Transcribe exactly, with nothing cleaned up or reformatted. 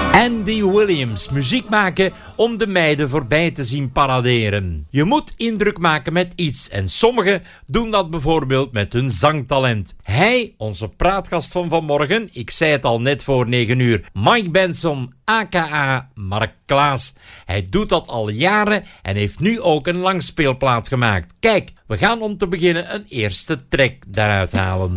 Andy Williams, muziek maken om de meiden voorbij te zien paraderen. Je moet indruk maken met iets en sommigen doen dat bijvoorbeeld met hun zangtalent. Hij, onze praatgast van vanmorgen, ik zei het al net voor negen uur, Mike Benson, aka Mark Klaas. Hij doet dat al jaren en heeft nu ook een langspeelplaat gemaakt. Kijk, we gaan om te beginnen een eerste track daaruit halen.